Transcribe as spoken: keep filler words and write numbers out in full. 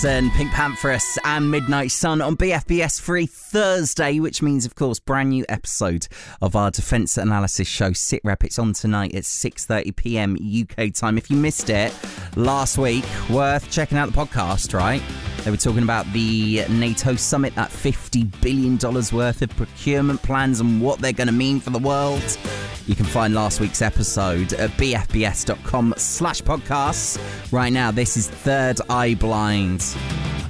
And Pink Pantheress and Midnight Sun on B F B S Free Thursday, which means, of course, brand new episode of our defence analysis show, SitRep. It's on tonight at six thirty p.m. U K time. If you missed it last week, worth checking out the podcast, right? They were talking about the NATO summit, that fifty billion dollars worth of procurement plans and what they're going to mean for the world. You can find last week's episode at bfbs.com slash podcasts. Right now, this is Third Eye Blind.